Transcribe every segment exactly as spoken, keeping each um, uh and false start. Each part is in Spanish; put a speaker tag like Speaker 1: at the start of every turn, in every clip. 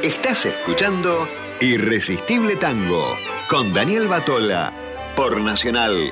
Speaker 1: Estás escuchando Irresistible Tango con Daniel Batola por Nacional.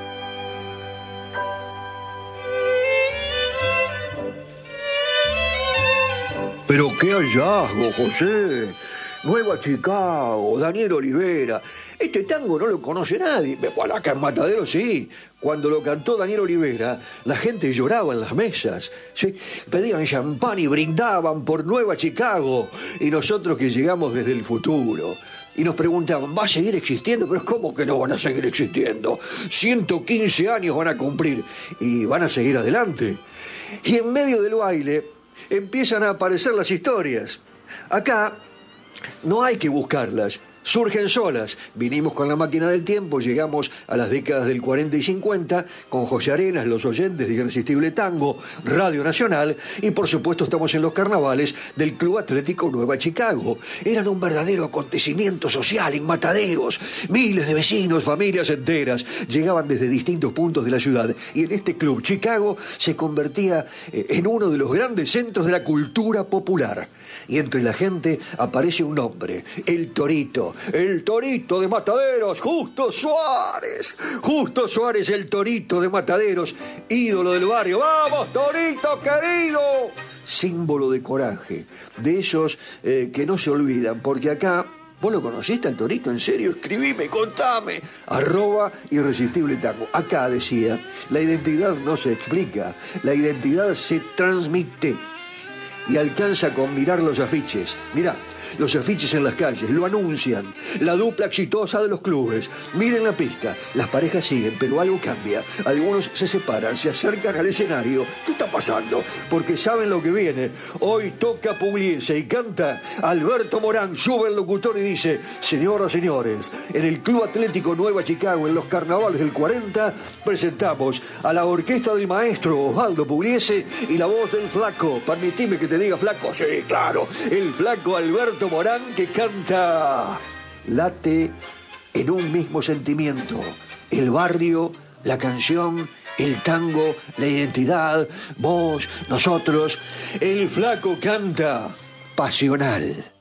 Speaker 2: Pero qué hallazgo, José. Nueva Chicago, Daniel Olivera. Este tango no lo conoce nadie. Bueno, acá en Matadero sí. Cuando lo cantó Daniel Olivera, la gente lloraba en las mesas. ¿Sí? Pedían champán y brindaban por Nueva Chicago. Y nosotros que llegamos desde el futuro. Y nos preguntaban, ¿va a seguir existiendo? Pero ¿cómo que no van a seguir existiendo? ciento quince años van a cumplir. Y van a seguir adelante. Y en medio del baile empiezan a aparecer las historias. Acá no hay que buscarlas, surgen solas. Vinimos con la máquina del tiempo, llegamos a las décadas del cuarenta y cincuenta, con José Arenas, los oyentes de Irresistible Tango, Radio Nacional, y por supuesto estamos en los carnavales del Club Atlético Nueva Chicago. Eran un verdadero acontecimiento social en Mataderos. Miles de vecinos, familias enteras, llegaban desde distintos puntos de la ciudad, y en este club Chicago se convertía en uno de los grandes centros de la cultura popular. Y entre la gente aparece un nombre, el Torito, el Torito de Mataderos, Justo Suárez, Justo Suárez, el Torito de Mataderos, ídolo del barrio. ¡Vamos, Torito querido! Símbolo de coraje, de esos eh, que no se olvidan, porque acá, ¿vos lo conociste al Torito? ¿En serio? Escribime, contame. Arroba Irresistible Tango. Acá decía, la identidad no se explica, la identidad se transmite. Y alcanza con mirar los afiches. Mirá, los afiches en las calles, lo anuncian. La dupla exitosa de los clubes. Miren la pista, las parejas siguen, pero algo cambia. Algunos se separan, se acercan al escenario. ¿Qué está pasando? Porque saben lo que viene. Hoy toca Pugliese y canta Alberto Morán. Sube el locutor y dice, señoras, señores, en el Club Atlético Nueva Chicago, en los carnavales del cuarenta, presentamos a la orquesta del maestro Osvaldo Pugliese y la voz del flaco. Permitime que te diga flaco. Sí, claro, el flaco Alberto Morán, que canta. Late en un mismo sentimiento. El barrio, la canción, el tango, la identidad, vos, nosotros. El flaco canta Pasional.